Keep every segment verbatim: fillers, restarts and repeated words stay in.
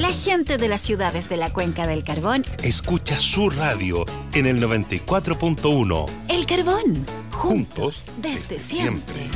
La gente de las ciudades de la Cuenca del Carbón escucha su radio en el noventa y cuatro punto uno. El Carbón, juntos desde, desde siempre. siempre.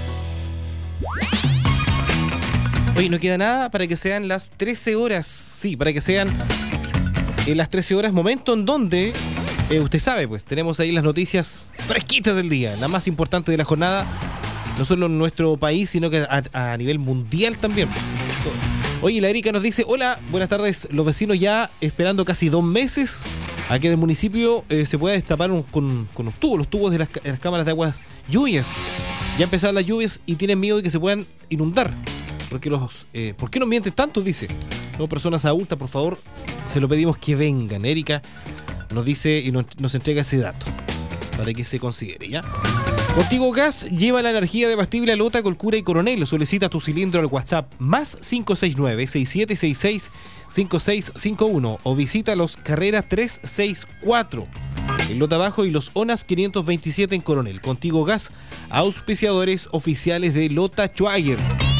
Oye, no queda nada para que sean las trece horas. Sí, para que sean eh, las trece horas, momento en donde, eh, usted sabe, pues tenemos ahí las noticias fresquitas del día, la más importante de la jornada, no solo en nuestro país, sino que a, a nivel mundial también. Oye, la Erika nos dice, hola, buenas tardes, los vecinos ya esperando casi dos meses a que del municipio eh, se pueda destapar un, con, con los tubos, los tubos de las, de las cámaras de aguas lluvias. Ya empezaron las lluvias y tienen miedo de que se puedan inundar. Porque los, eh, ¿por qué nos mienten tanto? Dice. No, personas adultas, por favor, se lo pedimos que vengan. Erika nos dice y nos, nos entrega ese dato para que se considere, ¿ya? Contigo Gas lleva la energía de Bastibla, Lota, Colcura y Coronel. Solicita tu cilindro al WhatsApp más cinco seis nueve, seis siete seis seis, cinco seis cinco uno o visita los Carreras trescientos sesenta y cuatro en Lota Bajo y los Onas quinientos veintisiete en Coronel. Contigo Gas, auspiciadores oficiales de Lota Schwager.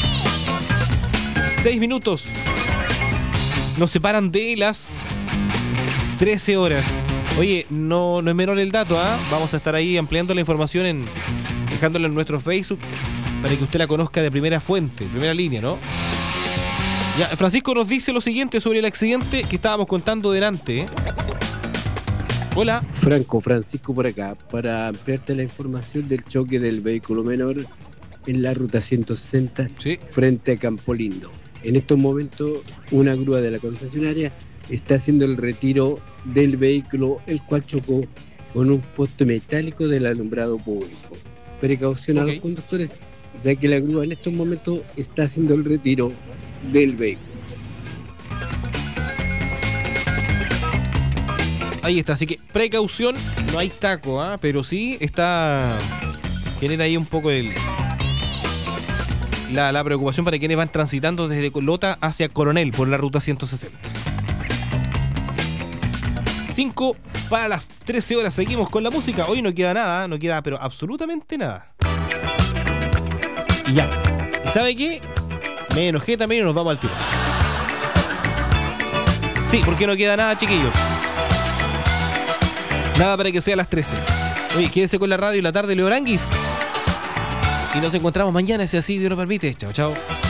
Seis minutos nos separan de las trece horas. Oye, no, no es menor el dato, ¿ah? ¿eh? Vamos a estar ahí ampliando la información, en dejándola en nuestro Facebook para que usted la conozca de primera fuente, primera línea, ¿no? Ya, Francisco nos dice lo siguiente sobre el accidente que estábamos contando delante, ¿eh? Hola. Franco, Francisco por acá, para ampliarte la información del choque del vehículo menor en la ruta ciento sesenta, ¿sí?, frente a Campo Lindo. En estos momentos, una grúa de la concesionaria está haciendo el retiro del vehículo, el cual chocó con un poste metálico del alumbrado público. Precaución okay. a los conductores, ya que la grúa en estos momentos está haciendo el retiro del vehículo. Ahí está, así que precaución, no hay taco, ¿eh? Pero sí está, genera ahí un poco el... La, la preocupación para quienes van transitando desde Lota hacia Coronel por la ruta ciento sesenta. cinco para las trece horas. Seguimos con la música. Hoy no queda nada, no queda pero absolutamente nada. Y ya. ¿Y sabe qué? Me enojé también y nos vamos al tiro. Sí, porque no queda nada, chiquillos. Nada para que sea las trece. Oye, quédese con la radio y la tarde, Leo Aranguis. Y nos encontramos mañana, si así Dios nos permite. Chao, chao.